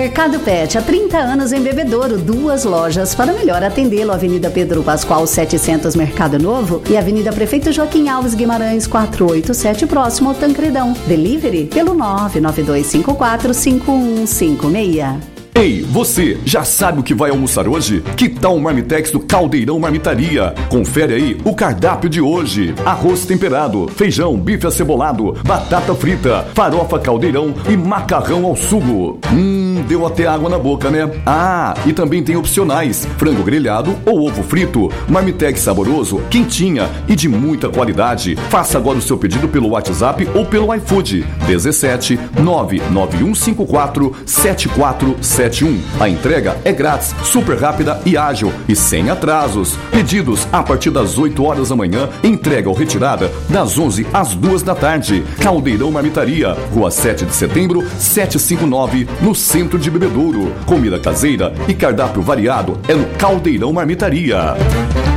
Mercado Pet, há 30 anos em Bebedouro, 2 lojas para melhor atendê-lo. Avenida Pedro Pascoal 700, Mercado Novo, e Avenida Prefeito Joaquim Alves Guimarães 487, próximo ao Tancredão. Delivery pelo 992545156. Ei, você já sabe o que vai almoçar hoje? Que tal o Marmitex do Caldeirão Marmitaria? Confere aí o cardápio de hoje: arroz temperado, feijão, bife acebolado, batata frita, farofa caldeirão e macarrão ao sugo. Deu até água na boca, né? Ah, e também tem opcionais: frango grelhado ou ovo frito. Marmitex saboroso, quentinha e de muita qualidade. Faça agora o seu pedido pelo WhatsApp ou pelo iFood 17 99154 7471. A entrega é grátis, super rápida e ágil e sem atrasos. Pedidos a partir das 8 horas da manhã, entrega ou retirada das 11 às 2 da tarde. Caldeirão Marmitaria, Rua 7 de Setembro, 759, no centro de Bebedouro. Comida caseira e cardápio variado é no Caldeirão Marmitaria.